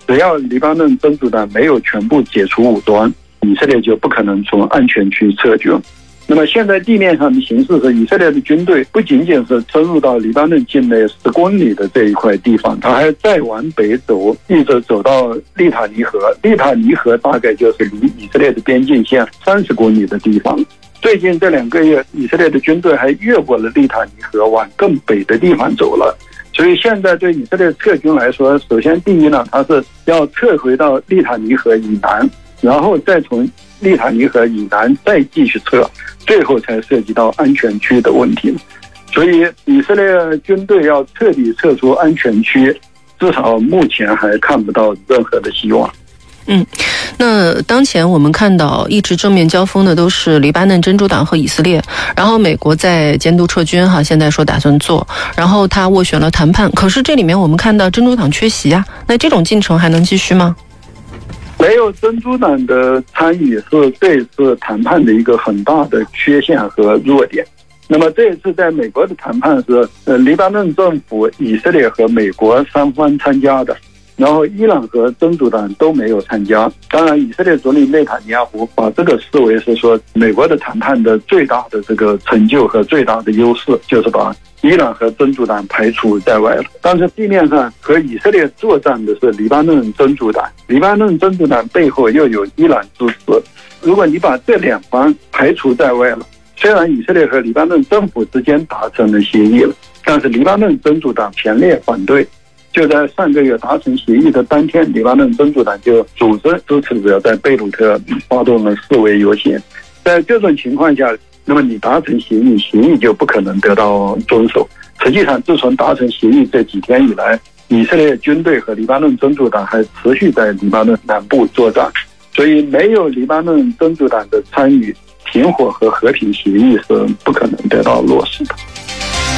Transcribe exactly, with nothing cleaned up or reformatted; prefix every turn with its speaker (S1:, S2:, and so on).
S1: 只要黎巴嫩真主党没有全部解除武装，以色列就不可能从安全区撤军。那么现在地面上的形势是，以色列的军队不仅仅是深入到黎巴嫩境内十公里的这一块地方，它还再往北走，一直走到利塔尼河。利塔尼河大概就是离以色列的边境线三十公里的地方。最近这两个月，以色列的军队还越过了利塔尼河，往更北的地方走了。所以现在对以色列撤军来说，首先第一呢，它是要撤回到利塔尼河以南，然后再从利塔尼河以南再继续撤，最后才涉及到安全区的问题。所以以色列军队要彻底撤出安全区，至少目前还看不到任何的希望。
S2: 嗯，那当前我们看到一直正面交锋的都是黎巴嫩真主党和以色列，然后美国在监督撤军哈，现在说打算做，然后他斡旋了谈判，可是这里面我们看到真主党缺席啊，那这种进程还能继续吗？
S1: 没有真主党的参与是这次谈判的一个很大的缺陷和弱点。那么这一次在美国的谈判是呃，黎巴嫩政府、以色列和美国三方参加的，然后伊朗和真主党都没有参加。当然以色列总理内塔尼亚胡把这个视为是说美国的谈判的最大的这个成就和最大的优势，就是把伊朗和真主党排除在外了。但是地面上和以色列作战的是黎巴嫩真主党，黎巴嫩真主党背后又有伊朗支持。如果你把这两方排除在外了，虽然以色列和黎巴嫩政府之间达成了协议了，但是黎巴嫩真主党强烈反对。就在上个月达成协议的当天，黎巴嫩真主党就组织支持者在贝鲁特发动了示威游行。在这种情况下，那么你达成协议，协议就不可能得到遵守。实际上自从达成协议这几天以来，以色列军队和黎巴嫩真主党还持续在黎巴嫩南部作战，所以没有黎巴嫩真主党的参与，停火和和平协议是不可能得到落实的。